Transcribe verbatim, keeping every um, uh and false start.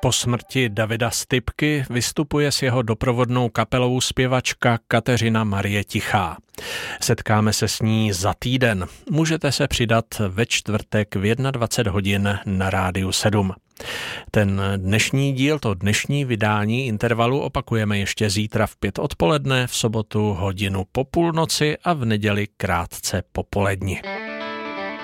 Po smrti Davida Stypky vystupuje s jeho doprovodnou kapelou zpěvačka Kateřina Marie Tichá. Setkáme se s ní za týden. Můžete se přidat ve čtvrtek v dvacet jedna hodin na Rádiu sedm. Ten dnešní díl, to dnešní vydání Intervalu opakujeme ještě zítra v pět odpoledne, v sobotu hodinu po půlnoci a v neděli krátce po poledni.